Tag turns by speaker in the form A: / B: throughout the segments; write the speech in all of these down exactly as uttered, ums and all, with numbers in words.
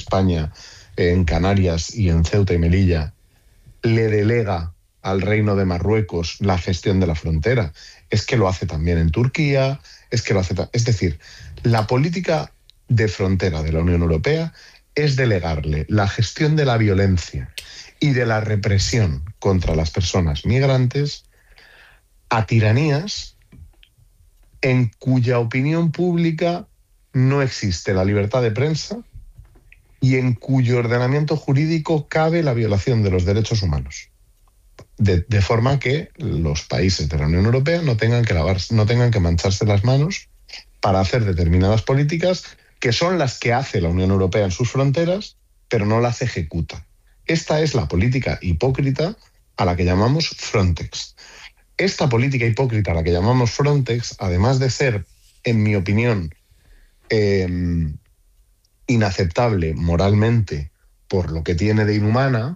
A: España, en Canarias y en Ceuta y Melilla, le delega al Reino de Marruecos la gestión de la frontera. Es que lo hace también en Turquía, es que lo hace... Es decir, la política de frontera de la Unión Europea es delegarle la gestión de la violencia y de la represión contra las personas migrantes a tiranías en cuya opinión pública no existe la libertad de prensa y en cuyo ordenamiento jurídico cabe la violación de los derechos humanos. De, de forma que los países de la Unión Europea no tengan que lavar, no tengan que mancharse las manos para hacer determinadas políticas que son las que hace la Unión Europea en sus fronteras, pero no las ejecuta. Esta es la política hipócrita a la que llamamos Frontex. Esta política hipócrita a la que llamamos Frontex, además de ser, en mi opinión, eh, inaceptable moralmente por lo que tiene de inhumana,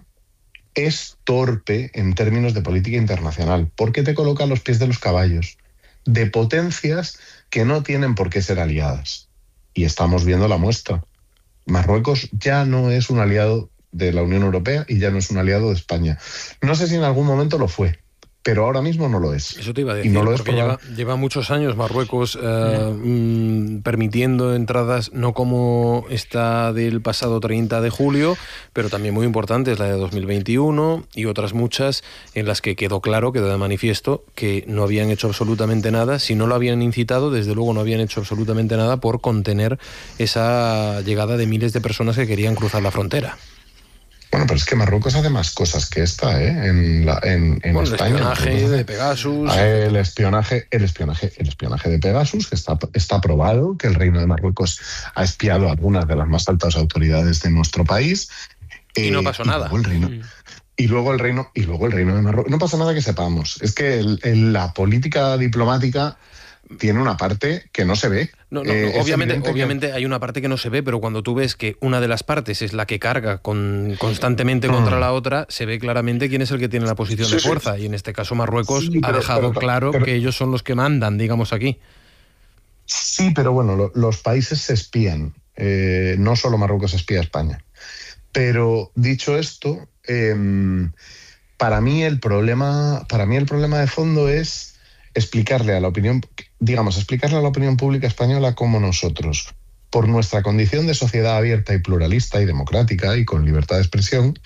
A: es torpe en términos de política internacional, porque te coloca a los pies de los caballos de potencias que no tienen por qué ser aliadas. Y estamos viendo la muestra. Marruecos ya no es un aliado de la Unión Europea y ya no es un aliado de España. No sé si en algún momento lo fue, pero ahora mismo no lo es.
B: Eso te iba a decir,
A: y no lo
B: porque
A: es
B: lleva, lleva muchos años Marruecos eh, mm, permitiendo entradas, no como esta del pasado treinta de julio, pero también muy importantes, la de dos mil veintiuno y otras muchas en las que quedó claro, quedó de manifiesto, que no habían hecho absolutamente nada. Si no lo habían incitado, desde luego no habían hecho absolutamente nada por contener esa llegada de miles de personas que querían cruzar la frontera.
A: Bueno, pero es que Marruecos hace más cosas que esta, ¿eh? En, la, en, en
B: bueno,
A: España.
B: El espionaje de Pegasus.
A: El espionaje, el espionaje, el espionaje de Pegasus, que está, está probado, que el Reino de Marruecos ha espiado a algunas de las más altas autoridades de nuestro país.
B: Y eh, no pasó
A: y
B: nada.
A: Luego el Reino, mm. y, luego el reino, y luego el Reino de Marruecos. No pasa nada que sepamos. Es que el, el, la política diplomática tiene una parte que no se ve.
B: No, no,
A: eh,
B: no obviamente, obviamente
A: que...
B: hay una parte que no se ve, pero cuando tú ves que una de las partes es la que carga con, constantemente contra mm. la otra, se ve claramente quién es el que tiene la posición sí, de fuerza. Sí. Y en este caso Marruecos sí, pero, ha dejado pero, claro pero, que ellos son los que mandan, digamos, aquí.
A: Sí, pero bueno, lo, los países se espían. Eh, no solo Marruecos espía a España. Pero dicho esto, eh, para mí el problema, para mí el problema de fondo es explicarle a la opinión, digamos, explicarle a la opinión pública española cómo nosotros, por nuestra condición de sociedad abierta y pluralista y democrática y con libertad de expresión,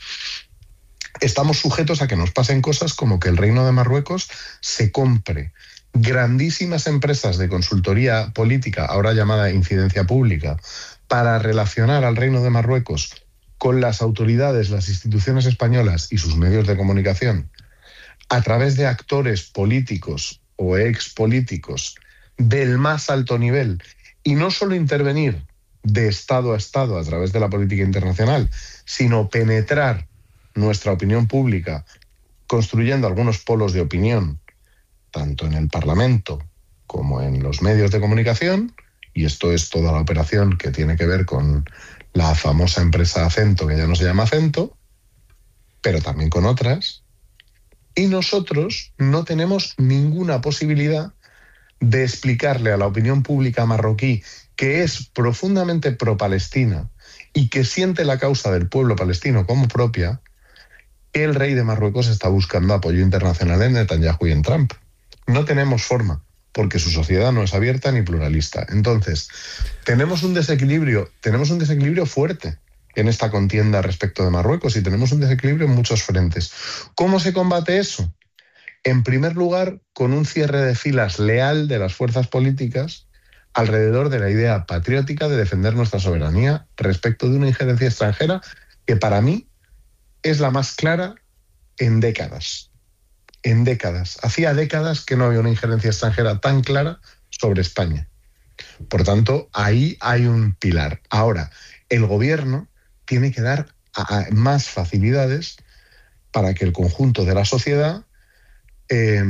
A: estamos sujetos a que nos pasen cosas como que el Reino de Marruecos se compre grandísimas empresas de consultoría política, ahora llamada incidencia pública, para relacionar al Reino de Marruecos con las autoridades, las instituciones españolas y sus medios de comunicación, a través de actores políticos o expolíticos del más alto nivel, y no solo intervenir de Estado a Estado a través de la política internacional, sino penetrar nuestra opinión pública construyendo algunos polos de opinión, tanto en el Parlamento como en los medios de comunicación, y esto es toda la operación que tiene que ver con la famosa empresa Acento, que ya no se llama Acento, pero también con otras. Y nosotros no tenemos ninguna posibilidad de explicarle a la opinión pública marroquí, que es profundamente pro-palestina y que siente la causa del pueblo palestino como propia, que el rey de Marruecos está buscando apoyo internacional en Netanyahu y en Trump. No tenemos forma, porque su sociedad no es abierta ni pluralista. Entonces, tenemos un desequilibrio, tenemos un desequilibrio fuerte en esta contienda respecto de Marruecos y tenemos un desequilibrio en muchos frentes. ¿Cómo se combate eso? En primer lugar, con un cierre de filas leal de las fuerzas políticas alrededor de la idea patriótica de defender nuestra soberanía respecto de una injerencia extranjera que para mí es la más clara en décadas. En décadas. Hacía décadas que no había una injerencia extranjera tan clara sobre España. Por tanto, ahí hay un pilar. Ahora, el gobierno tiene que dar a, a más facilidades para que el conjunto de la sociedad eh,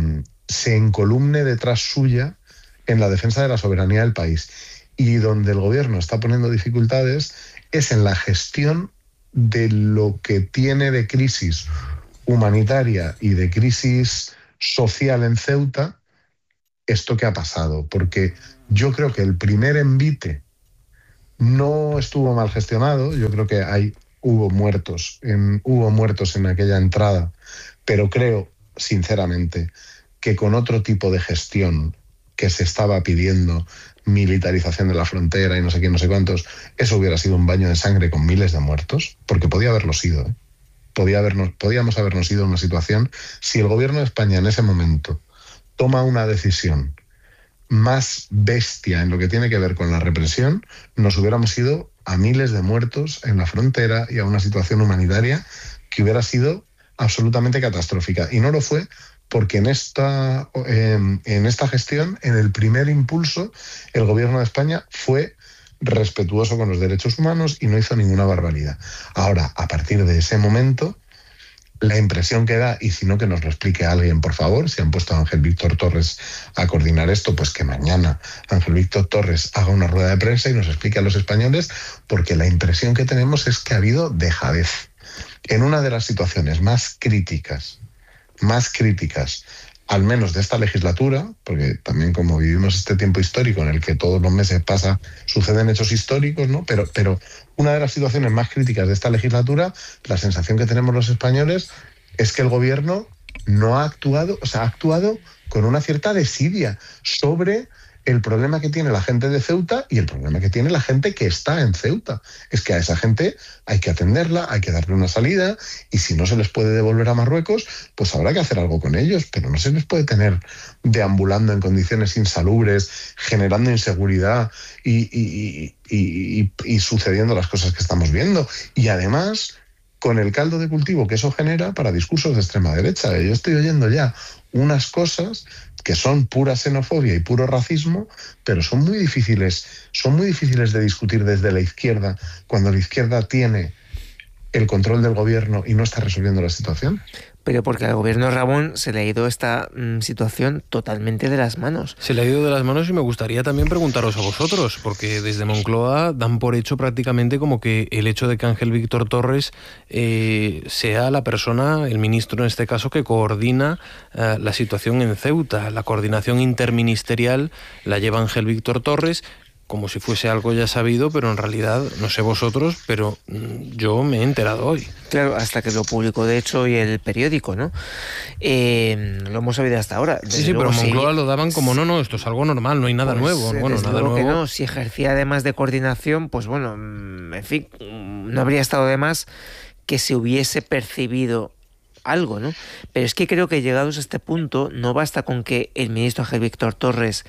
A: se encolumne detrás suya en la defensa de la soberanía del país. Y donde el gobierno está poniendo dificultades es en la gestión de lo que tiene de crisis humanitaria y de crisis social en Ceuta esto que ha pasado. Porque yo creo que el primer envite no estuvo mal gestionado. Yo creo que hay, hubo muertos, en, hubo muertos en aquella entrada, pero creo, sinceramente, que con otro tipo de gestión que se estaba pidiendo, militarización de la frontera y no sé quién, no sé cuántos, eso hubiera sido un baño de sangre con miles de muertos, porque podía haberlo sido, ¿eh? Podía habernos, podíamos habernos ido a una situación, si el gobierno de España en ese momento toma una decisión más bestia en lo que tiene que ver con la represión, nos hubiéramos ido a miles de muertos en la frontera y a una situación humanitaria que hubiera sido absolutamente catastrófica. Y no lo fue porque en esta, eh, en esta gestión, en el primer impulso, el gobierno de España fue respetuoso con los derechos humanos y no hizo ninguna barbaridad. Ahora, a partir de ese momento, la impresión que da, y si no que nos lo explique alguien, por favor, si han puesto a Ángel Víctor Torres a coordinar esto, pues que mañana Ángel Víctor Torres haga una rueda de prensa y nos explique a los españoles, porque la impresión que tenemos es que ha habido dejadez. En una de las situaciones más críticas, más críticas, al menos de esta legislatura, porque también como vivimos este tiempo histórico en el que todos los meses pasa, suceden hechos históricos, ¿no? Pero, pero una de las situaciones más críticas de esta legislatura, la sensación que tenemos los españoles es que el gobierno no ha actuado, o sea, ha actuado con una cierta desidia sobre el problema que tiene la gente de Ceuta y el problema que tiene la gente que está en Ceuta. Es que a esa gente hay que atenderla, hay que darle una salida, y si no se les puede devolver a Marruecos, pues habrá que hacer algo con ellos, pero no se les puede tener deambulando en condiciones insalubres, generando inseguridad y, y, y, y, y sucediendo las cosas que estamos viendo. Y además, con el caldo de cultivo que eso genera para discursos de extrema derecha. Yo estoy oyendo ya unas cosas que son pura xenofobia y puro racismo, pero son muy difíciles, son muy difíciles de discutir desde la izquierda, cuando la izquierda tiene el control del gobierno y no está resolviendo la situación.
C: Pero porque al gobierno Ramón se le ha ido esta mm, situación totalmente de las manos.
B: Se le ha ido de las manos, y me gustaría también preguntaros a vosotros, porque desde Moncloa dan por hecho prácticamente como que el hecho de que Ángel Víctor Torres eh, sea la persona, el ministro en este caso, que coordina eh, la situación en Ceuta. La coordinación interministerial la lleva Ángel Víctor Torres, como si fuese algo ya sabido, pero en realidad, no sé vosotros, pero yo me he enterado hoy.
C: Claro, hasta que lo publicó de hecho hoy el periódico, ¿no? Eh, lo hemos sabido hasta ahora.
B: Desde sí, sí, luego, pero Moncloa sí, lo daban como, no, no, esto es algo normal, no hay nada pues, nuevo. Bueno,
C: desde
B: nada
C: luego
B: nuevo.
C: Que no, si ejercía además de coordinación, pues bueno, en fin, no habría estado de más que se hubiese percibido algo, ¿no? Pero es que creo que llegados a este punto, no basta con que el ministro Ángel Víctor Torres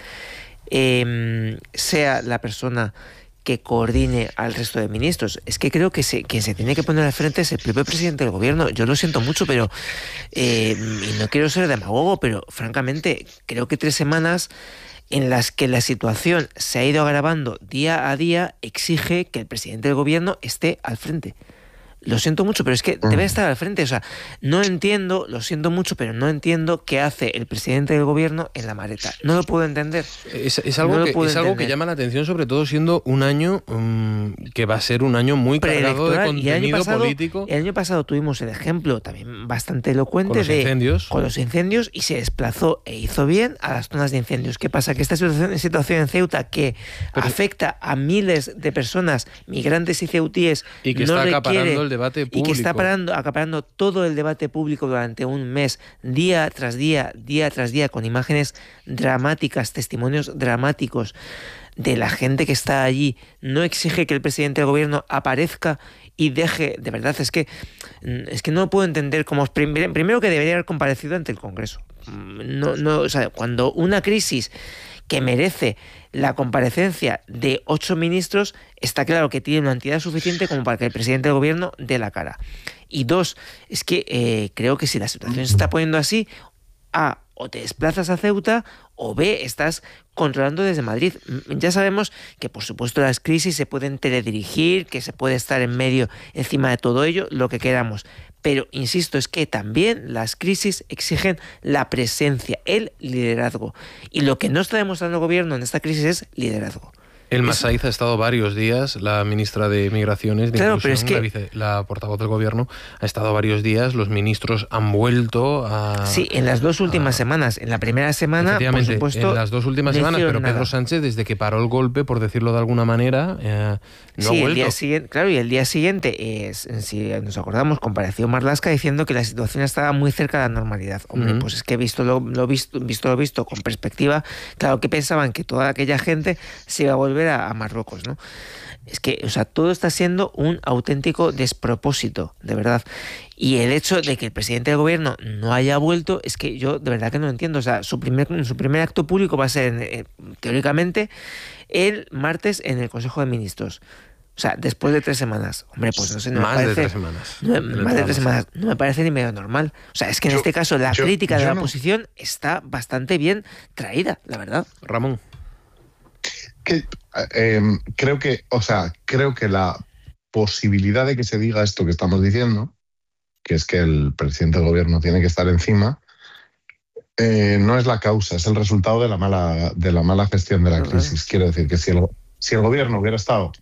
C: Eh, sea la persona que coordine al resto de ministros. Es que creo que se, quien se tiene que poner al frente es el propio presidente del gobierno. Yo lo siento mucho, pero eh, y no quiero ser demagogo, pero francamente creo que tres semanas en las que la situación se ha ido agravando día a día exige que el presidente del gobierno esté al frente. Lo siento mucho, pero es que debe estar al frente. O sea, no entiendo, lo siento mucho, pero no entiendo qué hace el presidente del gobierno en la maleta. No lo puedo entender.
B: Es, es, algo,
C: no
B: que, es algo que llama la atención, sobre todo siendo un año um, que va a ser un año muy cargado de contenido
C: y el año pasado,
B: político.
C: El año pasado tuvimos el ejemplo también bastante elocuente
B: con los
C: de
B: incendios.
C: con los incendios, y se desplazó e hizo bien a las zonas de incendios. ¿Qué pasa? Que esta situación, situación en Ceuta que pero, afecta a miles de personas, migrantes y ceutíes,
B: y que
C: no
B: está
C: requiere,
B: acaparando el debate público.
C: Y que está parando, acaparando todo el debate público durante un mes, día tras día, día tras día, con imágenes dramáticas, testimonios dramáticos de la gente que está allí. No exige que el presidente del gobierno aparezca y deje, de verdad, es que es que no lo puedo entender como primero que debería haber comparecido ante el Congreso. No, no, o sea, cuando una crisis que merece la comparecencia de ocho ministros, está claro que tiene una entidad suficiente como para que el presidente del gobierno dé la cara. Y dos, es que eh, creo que si la situación se está poniendo así, A, o te desplazas a Ceuta, o B, estás controlando desde Madrid. Ya sabemos que, por supuesto, las crisis se pueden teledirigir, que se puede estar en medio, encima de todo ello, lo que queramos. Pero, insisto, es que también las crisis exigen la presencia, el liderazgo. Y lo que no está demostrando el gobierno en esta crisis es liderazgo.
B: El Masaiz ha estado varios días, la ministra de Migraciones, de
C: claro, pero es que
B: la, vice, la portavoz del gobierno, ha estado varios días, los ministros han vuelto a...
C: Sí, en las dos últimas a, semanas. En la primera semana, por supuesto...
B: en las dos últimas
C: no
B: semanas, pero
C: nada.
B: Pedro Sánchez, desde que paró el golpe, por decirlo de alguna manera, eh, no
C: sí,
B: ha vuelto.
C: El día siguiente, claro, y el día siguiente, eh, si nos acordamos, compareció Marlaska diciendo que la situación estaba muy cerca de la normalidad. Hombre, uh-huh. pues es que visto lo, lo visto, visto lo visto, con perspectiva, claro que pensaban que toda aquella gente se iba a volver a, a Marruecos, ¿no? Es que, o sea, todo está siendo un auténtico despropósito, de verdad. Y el hecho de que el presidente del gobierno no haya vuelto, es que yo de verdad que no lo entiendo. O sea, su primer, su primer acto público va a ser, eh, teóricamente, el martes en el Consejo de Ministros. O sea, después de tres semanas. Hombre, pues no sé, no
B: más
C: me parece...
B: de tres semanas.
C: No, más de tres semanas. No me parece ni medio normal. O sea, es que en yo, este caso la yo, crítica yo de la no... oposición está bastante bien traída, la verdad.
B: Ramón.
A: Que, eh, creo que, o sea, creo que la posibilidad de que se diga esto que estamos diciendo, que es que el presidente del gobierno tiene que estar encima, eh, no es la causa, es el resultado de la mala, de la mala gestión de la crisis. Quiero decir que si el, si el gobierno hubiera estado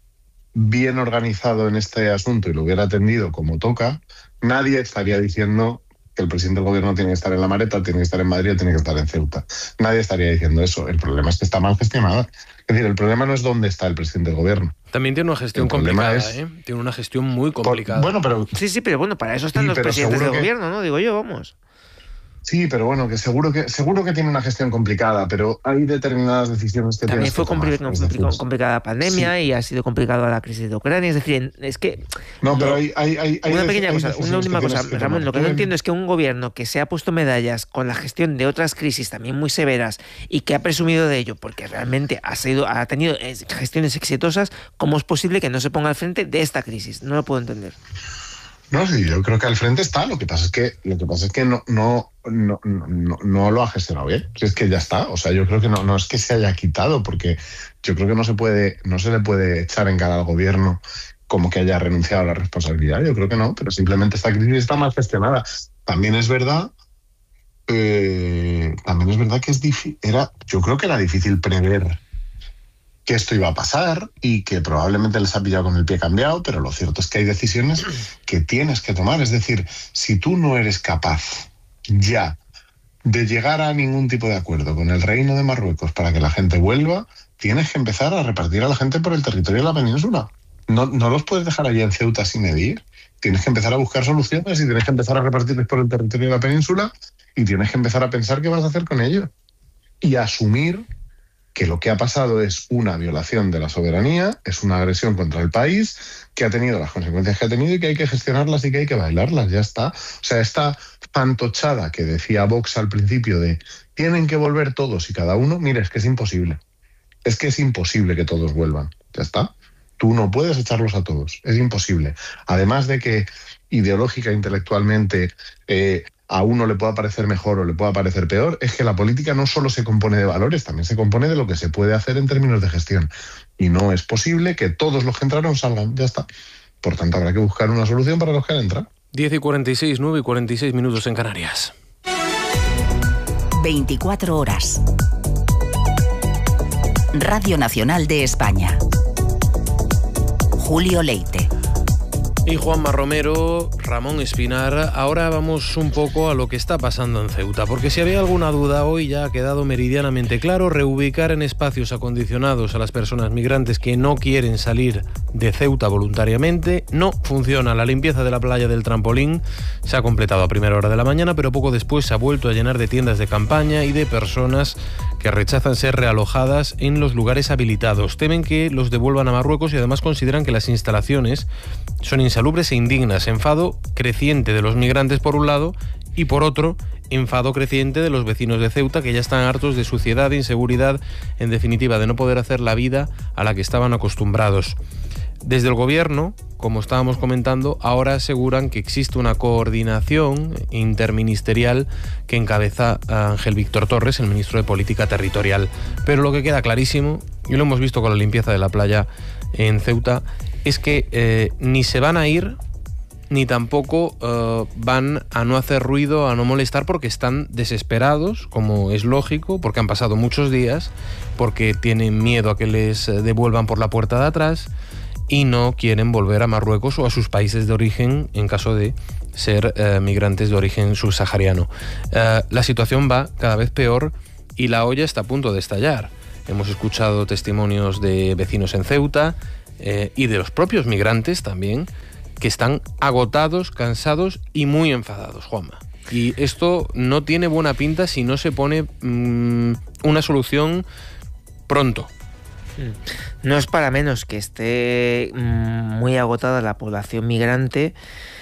A: bien organizado en este asunto y lo hubiera atendido como toca, nadie estaría diciendo que el presidente del gobierno tiene que estar en La Mareta, tiene que estar en Madrid, tiene que estar en Ceuta. Nadie estaría diciendo eso. El problema es que está mal gestionada. Es decir, el problema no es dónde está el presidente del gobierno.
B: También tiene una gestión complicada, es... ¿eh? Tiene una gestión muy complicada.
A: Por, bueno, pero...
C: Sí, sí, pero bueno, para eso están
A: sí,
C: los presidentes del
A: que...
C: gobierno, ¿no? Digo yo, vamos.
A: Sí, pero bueno, que seguro que seguro que tiene una gestión complicada, pero hay determinadas decisiones que
C: también fue
A: compli
C: compli compli complicada la pandemia sí. y ha sido complicada la crisis de Ucrania, es decir, es que
A: no, pero hay, hay, hay
C: una pequeña
A: hay
C: cosa, una última cosa,
A: que
C: Ramón, lo que no entiendo es que un gobierno que se ha puesto medallas con la gestión de otras crisis también muy severas y que ha presumido de ello porque realmente ha sido ha tenido gestiones exitosas, ¿cómo es posible que no se ponga al frente de esta crisis? No lo puedo entender.
A: No, sí, yo creo que al frente está. Lo que pasa es que lo que pasa es que no no no no, no lo ha gestionado bien. Si es que ya está. O sea, yo creo que no no es que se haya quitado, porque yo creo que no se puede no se le puede echar en cara al gobierno como que haya renunciado a la responsabilidad. Yo creo que no, pero simplemente esta crisis está mal gestionada. También es verdad, eh, también es verdad que es difícil. Era, yo creo que era difícil prever que esto iba a pasar y que probablemente les ha pillado con el pie cambiado, pero lo cierto es que hay decisiones que tienes que tomar. Es decir, si tú no eres capaz ya de llegar a ningún tipo de acuerdo con el Reino de Marruecos para que la gente vuelva, tienes que empezar a repartir a la gente por el territorio de la península. No, no los puedes dejar allí en Ceuta sin medir. Tienes que empezar a buscar soluciones y tienes que empezar a repartirles por el territorio de la península y tienes que empezar a pensar qué vas a hacer con ellos. Y asumir que lo que ha pasado es una violación de la soberanía, es una agresión contra el país, que ha tenido las consecuencias que ha tenido y que hay que gestionarlas y que hay que bailarlas, ya está. O sea, esta fantochada que decía Vox al principio de tienen que volver todos y cada uno, mire, es que es imposible. Es que es imposible que todos vuelvan, ya está. Tú no puedes echarlos a todos, es imposible. Además de que ideológica, intelectualmente, eh, a uno le pueda parecer mejor o le pueda parecer peor, es que la política no solo se compone de valores, también se compone de lo que se puede hacer en términos de gestión. Y no es posible que todos los que entraron salgan, ya está. Por tanto, habrá que buscar una solución para los que han entrado.
B: diez y cuarenta y seis, nueve y cuarenta y seis minutos en Canarias.
D: veinticuatro horas. Radio Nacional de España. Julio Leite.
B: Y Juanma Romero, Ramón Espinar. Ahora vamos un poco a lo que está pasando en Ceuta, porque si había alguna duda hoy ya ha quedado meridianamente claro. Reubicar en espacios acondicionados a las personas migrantes que no quieren salir de Ceuta voluntariamente no funciona. La limpieza de la playa del Trampolín se ha completado a primera hora de la mañana, pero poco después se ha vuelto a llenar de tiendas de campaña y de personas que rechazan ser realojadas en los lugares habilitados. Temen que los devuelvan a Marruecos y además consideran que las instalaciones son insalubres e indignas. Enfado creciente de los migrantes por un lado y por otro, enfado creciente de los vecinos de Ceuta, que ya están hartos de suciedad, de inseguridad, en definitiva de no poder hacer la vida a la que estaban acostumbrados. Desde el gobierno, como estábamos comentando, ahora aseguran que existe una coordinación interministerial que encabeza a Ángel Víctor Torres, el ministro de Política Territorial. Pero lo que queda clarísimo, y lo hemos visto con la limpieza de la playa en Ceuta, es que eh, ni se van a ir ni tampoco uh, van a no hacer ruido, a no molestar, porque están desesperados, como es lógico, porque han pasado muchos días, porque tienen miedo a que les devuelvan por la puerta de atrás y no quieren volver a Marruecos o a sus países de origen en caso de ser uh, migrantes de origen subsahariano. Uh, la situación va cada vez peor y la olla está a punto de estallar. Hemos escuchado testimonios de vecinos en Ceuta eh, y de los propios migrantes también, que están agotados, cansados y muy enfadados, Juanma. Y esto no tiene buena pinta si no se pone mmm, una solución pronto.
C: No es para menos que esté muy agotada la población migrante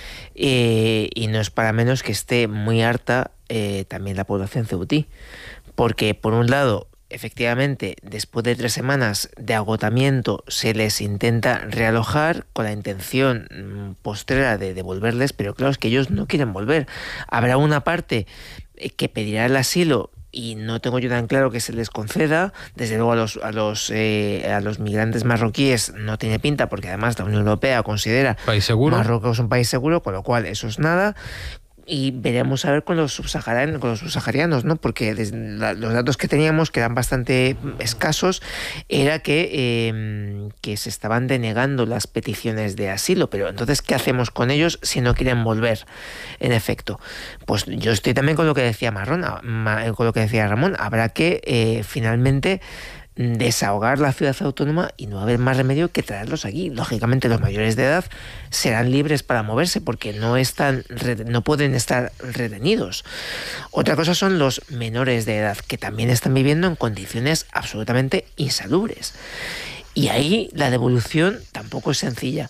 C: eh, y no es para menos que esté muy harta eh, también la población ceutí. Porque, por un lado, efectivamente, después de tres semanas de agotamiento se les intenta realojar con la intención postrera de devolverles, pero claro, es que ellos no quieren volver. Habrá una parte que pedirá el asilo y no tengo yo tan claro que se les conceda. Desde luego a los, a los, eh, a los migrantes marroquíes no tiene pinta, porque además la Unión Europea considera
B: país seguro.
C: Marruecos un país seguro, con lo cual eso es nada. Y veremos a ver con los subsaharianos, con los subsaharianos, ¿no? Porque la, los datos que teníamos, que eran bastante escasos, era que, eh, que se estaban denegando las peticiones de asilo. Pero entonces, ¿qué hacemos con ellos si no quieren volver? En efecto, pues yo estoy también con lo que decía Marrón, con lo que decía Ramón. Habrá que eh, finalmente desahogar la ciudad autónoma y no va a haber más remedio que traerlos aquí. Lógicamente los mayores de edad serán libres para moverse porque no están, no pueden estar retenidos. Otra cosa son los menores de edad, que también están viviendo en condiciones absolutamente insalubres. Y ahí la devolución tampoco es sencilla.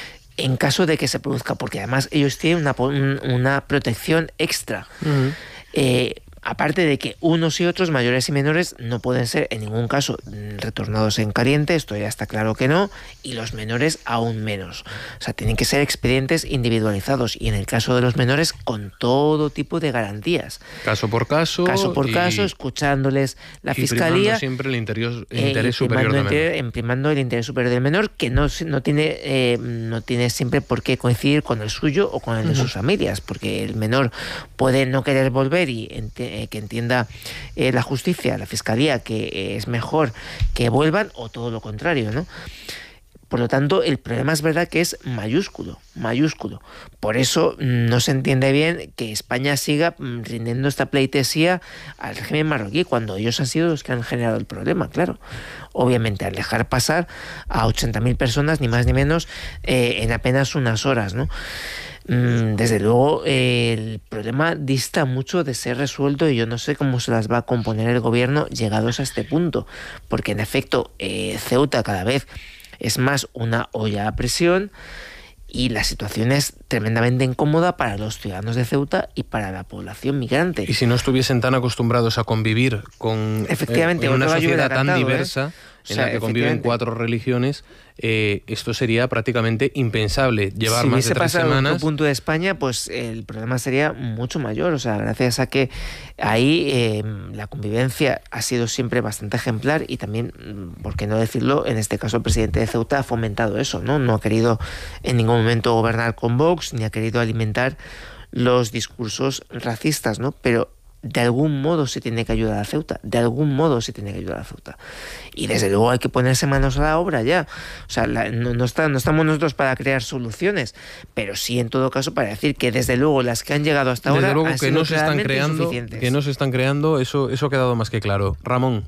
C: En caso de que se produzca, porque además ellos tienen una, una protección extra. Uh-huh. Eh, Aparte de que unos y otros, mayores y menores, no pueden ser en ningún caso retornados en caliente, esto ya está claro que no, y los menores aún menos. O sea, tienen que ser expedientes individualizados y en el caso de los menores con todo tipo de garantías.
B: Caso por caso.
C: Caso por
B: y,
C: caso, escuchándoles la
B: y
C: fiscalía.
B: Siempre el interior, el interés
C: eh,
B: superior del menor.
C: Imprimando el interés superior del menor, que no, no, tiene, eh, no tiene siempre por qué coincidir con el suyo o con el de sus familias, porque el menor puede no querer volver y ente- que entienda eh, la justicia, la fiscalía, que eh, es mejor que vuelvan, o todo lo contrario, ¿no? Por lo tanto, el problema es verdad que es mayúsculo, mayúsculo. Por eso no se entiende bien que España siga rindiendo esta pleitesía al régimen marroquí, cuando ellos han sido los que han generado el problema, claro. Obviamente, al dejar pasar a ochenta mil personas, ni más ni menos, eh, en apenas unas horas, ¿no? Desde luego el problema dista mucho de ser resuelto y yo no sé cómo se las va a componer el gobierno llegados a este punto, porque en efecto eh, Ceuta cada vez es más una olla a presión y la situación es tremendamente incómoda para los ciudadanos de Ceuta y para la población migrante.
B: Y si no estuviesen tan acostumbrados a convivir con
C: efectivamente,
B: eh, en una sociedad tan
C: cantado,
B: diversa,
C: ¿eh?
B: en
C: o sea,
B: la que conviven cuatro religiones, eh, esto sería prácticamente impensable. Llevar
C: si
B: más de tres
C: semanas. Si hubiese pasado en otro punto de España, pues el problema sería mucho mayor. O sea, gracias a que ahí eh, la convivencia ha sido siempre bastante ejemplar y también, por qué no decirlo, en este caso el presidente de Ceuta ha fomentado eso, ¿no? No ha querido en ningún momento gobernar con Vox, ni ha querido alimentar los discursos racistas, ¿no? Pero de algún modo se tiene que ayudar a Ceuta, de algún modo se tiene que ayudar a Ceuta. Y desde luego hay que ponerse manos a la obra ya. O sea, la, no, no, está, no estamos nosotros para crear soluciones, pero sí en todo caso para decir que desde luego las que han llegado hasta
B: desde
C: ahora
B: luego
C: han
B: que
C: sido
B: no se están creando,
C: insuficientes.
B: que no se están creando, eso, eso ha quedado más que claro. Ramón.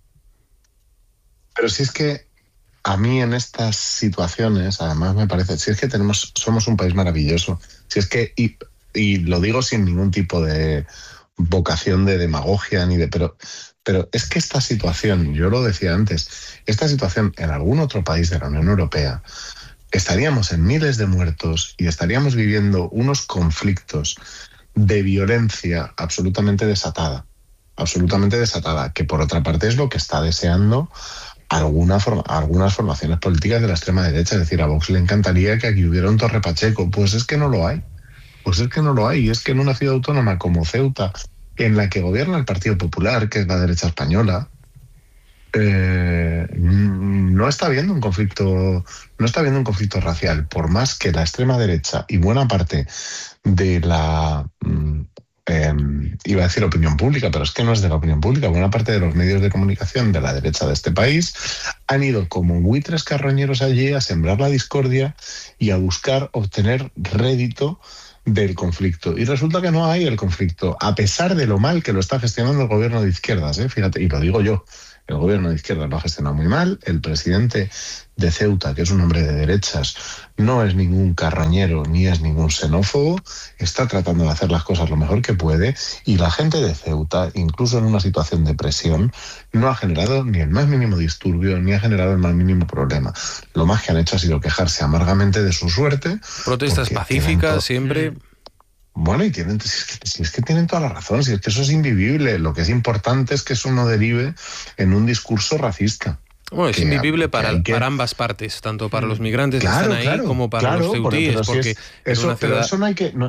A: Pero si es que a mí en estas situaciones, además me parece, si es que tenemos, somos un país maravilloso, si es que, y, y lo digo sin ningún tipo de vocación de demagogia ni de, pero, pero es que esta situación, yo lo decía antes, esta situación en algún otro país de la Unión Europea, estaríamos en miles de muertos y estaríamos viviendo unos conflictos de violencia absolutamente desatada, absolutamente desatada, que por otra parte es lo que está deseando alguna forma, algunas formaciones políticas de la extrema derecha. Es decir, a Vox le encantaría que aquí hubiera un Torre Pacheco, pues es que no lo hay. Pues es que no lo hay, y es que en una ciudad autónoma como Ceuta, en la que gobierna el Partido Popular, que es la derecha española, eh, no está habiendo un conflicto, no está habiendo un conflicto racial, por más que la extrema derecha y buena parte de la eh, iba a decir opinión pública, pero es que no es de la opinión pública, buena parte de los medios de comunicación de la derecha de este país han ido como buitres carroñeros allí a sembrar la discordia y a buscar obtener rédito del conflicto. Y resulta que no hay el conflicto, a pesar de lo mal que lo está gestionando el gobierno de izquierdas, ¿eh? Fíjate, y lo digo yo, el gobierno de izquierdas lo ha gestionado muy mal, el presidente de Ceuta, que es un hombre de derechas, no es ningún carroñero ni es ningún xenófobo, está tratando de hacer las cosas lo mejor que puede, y la gente de Ceuta, incluso en una situación de presión, no ha generado ni el más mínimo disturbio, ni ha generado el más mínimo problema. Lo más que han hecho ha sido quejarse amargamente de su suerte.
B: Protestas pacíficas siempre...
A: Bueno, y tienen, si es, que, si es que tienen toda la razón, si es que eso es invivible. Lo que es importante es que eso no derive en un discurso racista.
B: Bueno, es
A: que,
B: invivible para,
A: que...
B: para ambas partes, tanto para los migrantes
A: claro,
B: que están ahí
A: claro,
B: como para
A: claro,
B: los ceutíes,
A: pero, pero
B: porque
A: si es, eso,
B: una ciudad...
A: pero eso no hay que... No,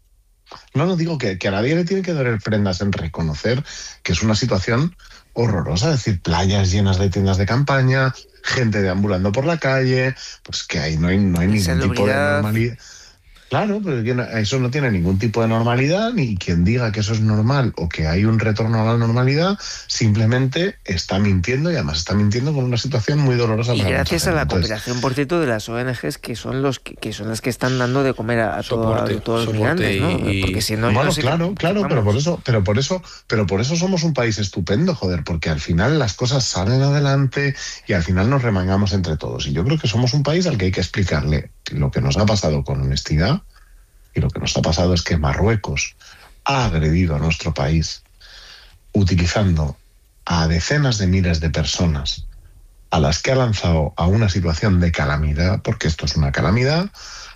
A: no, no digo que, que a nadie le tiene que dar el prendas en reconocer que es una situación horrorosa, es decir, playas llenas de tiendas de campaña, gente deambulando por la calle, pues que ahí no hay, no hay ningún tipo de normalidad. Claro, pero eso no tiene ningún tipo de normalidad, ni quien diga que eso es normal o que hay un retorno a la normalidad simplemente está mintiendo, y además está mintiendo con una situación muy dolorosa.
C: Y
A: para
C: gracias a la
A: Entonces,
C: cooperación, por cierto, de las O N Ges, que son los que, que son las que están dando de comer a, a,
B: soporte,
C: todo, a todos los
B: soporte
C: migrantes, ¿no?
B: y...
C: Porque si no,
A: bueno,
C: no sé
A: claro,
C: qué,
A: claro, pero por eso, pero por eso, pero por eso somos un país estupendo, joder, porque al final las cosas salen adelante y al final nos remangamos entre todos. Y yo creo que somos un país al que hay que explicarle lo que nos ha pasado con honestidad. Y lo que nos ha pasado es que Marruecos ha agredido a nuestro país utilizando a decenas de miles de personas a las que ha lanzado a una situación de calamidad, porque esto es una calamidad.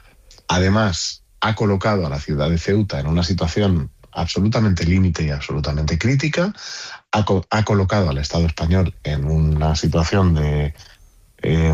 A: Además, ha colocado a la ciudad de Ceuta en una situación absolutamente límite y absolutamente crítica. Ha, co- ha colocado al Estado español en una situación de, eh,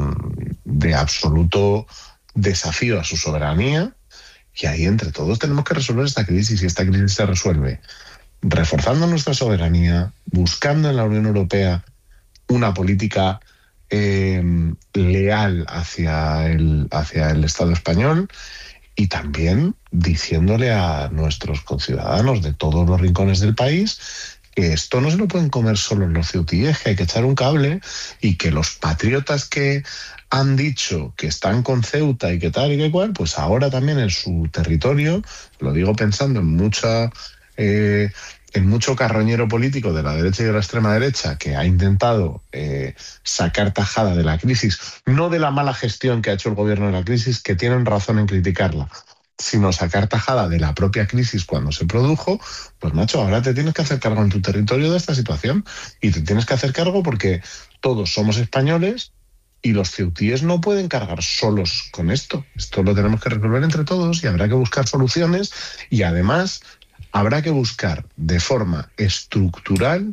A: de absoluto desafío a su soberanía. Y ahí entre todos tenemos que resolver esta crisis, y esta crisis se resuelve reforzando nuestra soberanía, buscando en la Unión Europea una política eh, leal hacia el, hacia el Estado español, y también diciéndole a nuestros conciudadanos de todos los rincones del país que esto no se lo pueden comer solo los ceutíes, que hay que echar un cable, y que los patriotas que han dicho que están con Ceuta y que tal y que cual, pues ahora también en su territorio, lo digo pensando en mucha eh, en mucho carroñero político de la derecha y de la extrema derecha que ha intentado eh, sacar tajada de la crisis, no de la mala gestión que ha hecho el gobierno de la crisis, que tienen razón en criticarla, sino sacar tajada de la propia crisis cuando se produjo. Pues macho, ahora te tienes que hacer cargo en tu territorio de esta situación, y te tienes que hacer cargo porque todos somos españoles y los ceutíes no pueden cargar solos con esto. Esto lo tenemos que resolver entre todos, y habrá que buscar soluciones, y además habrá que buscar de forma estructural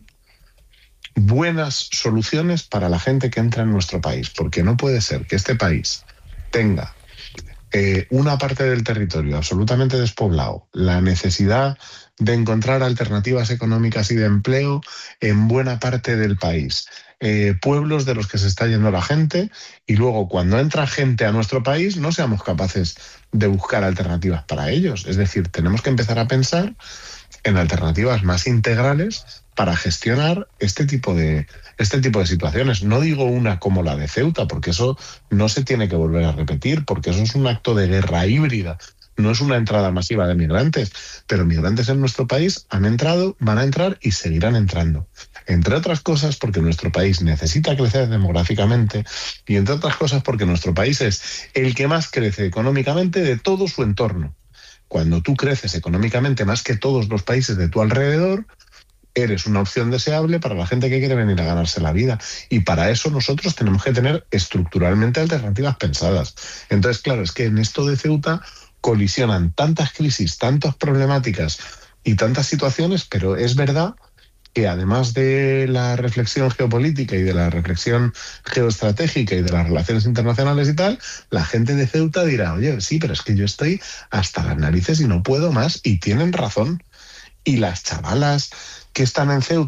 A: buenas soluciones para la gente que entra en nuestro país, porque no puede ser que este país tenga eh, una parte del territorio absolutamente despoblado, la necesidad de encontrar alternativas económicas y de empleo en buena parte del país, eh, pueblos de los que se está yendo la gente, y luego cuando entra gente a nuestro país no seamos capaces de buscar alternativas para ellos. Es decir, tenemos que empezar a pensar en alternativas más integrales para gestionar este tipo de este tipo de situaciones. No digo una como la de Ceuta, porque eso no se tiene que volver a repetir, porque eso es un acto de guerra híbrida, no es una entrada masiva de migrantes, pero migrantes en nuestro país han entrado, van a entrar y seguirán entrando. Entre otras cosas porque nuestro país necesita crecer demográficamente, y entre otras cosas porque nuestro país es el que más crece económicamente de todo su entorno. Cuando tú creces económicamente más que todos los países de tu alrededor, eres una opción deseable para la gente que quiere venir a ganarse la vida. Y para eso nosotros tenemos que tener estructuralmente alternativas pensadas. Entonces, claro, es que en esto de Ceuta colisionan tantas crisis, tantas problemáticas y tantas situaciones, pero es verdad que además de la reflexión geopolítica y de la reflexión geoestratégica y de las relaciones internacionales y tal, la gente de Ceuta dirá, oye, sí, pero es que yo estoy hasta las narices y no puedo más, y tienen razón. Y las chavalas que están en Ceuta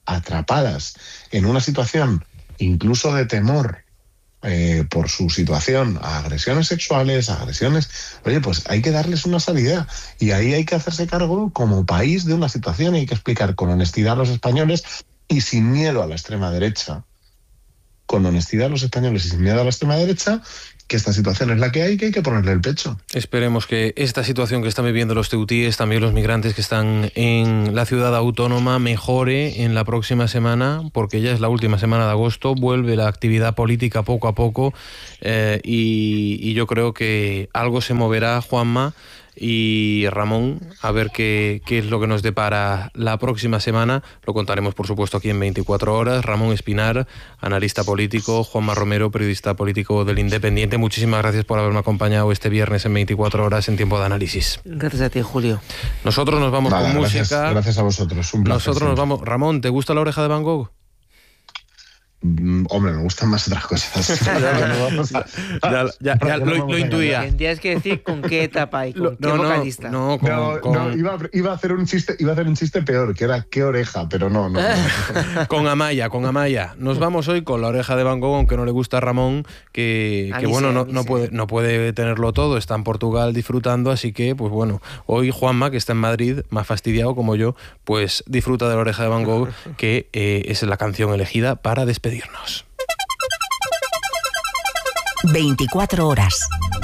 A: atrapadas en una situación incluso de temor eh, por su situación, a agresiones sexuales, a agresiones, oye, pues hay que darles una salida y ahí hay que hacerse cargo como país de una situación y hay que explicar con honestidad a los españoles y sin miedo a la extrema derecha, con honestidad a los españoles y sin miedo a la extrema derecha, que esta situación es la que hay, que hay que ponerle el pecho.
B: Esperemos que esta situación que están viviendo los teutíes, también los migrantes que están en la ciudad autónoma, mejore en la próxima semana, porque ya es la última semana de agosto, vuelve la actividad política poco a poco eh, y, y yo creo que algo se moverá, Juanma y Ramón, a ver qué, qué es lo que nos depara la próxima semana. Lo contaremos, por supuesto, aquí en veinticuatro horas. Ramón Espinar, analista político, Juanma Romero, periodista político del Independiente. Muchísimas gracias por haberme acompañado este viernes en veinticuatro horas en Tiempo de Análisis.
C: Gracias a ti, Julio.
B: Nosotros nos vamos
A: Nada,
B: con
A: gracias,
B: música.
A: Gracias a vosotros. Un placer,
B: Nosotros nos vamos. Ramón, ¿te gusta La Oreja de Van Gogh?
A: Mm, hombre, me gustan más otras cosas.
B: ya, ya, ya, ya lo, lo intuía.
C: Tendrías que decir con qué etapa y con
B: Lo,
C: qué
B: no,
C: vocalista.
B: No, no, con,
A: no,
B: con,
A: no iba, a, iba a hacer un chiste, iba a hacer un chiste peor, que era qué oreja, pero no, no. no.
B: Con Amaya, con Amaya. Nos vamos hoy con La Oreja de Van Gogh, aunque no le gusta a Ramón, que, que bueno, sí, no, no, puede, no puede tenerlo todo, está en Portugal disfrutando, así que, pues bueno, hoy Juanma, que está en Madrid, más fastidiado como yo, pues disfruta de La Oreja de Van Gogh, que eh, es la canción elegida para despedirnos.
D: veinticuatro horas.